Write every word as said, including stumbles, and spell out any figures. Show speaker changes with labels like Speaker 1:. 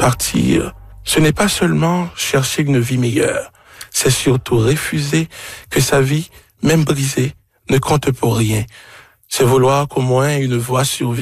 Speaker 1: Partir, ce n'est pas seulement chercher une vie meilleure, c'est surtout refuser que sa vie, même brisée, ne compte pour rien. C'est vouloir qu'au moins une voix survive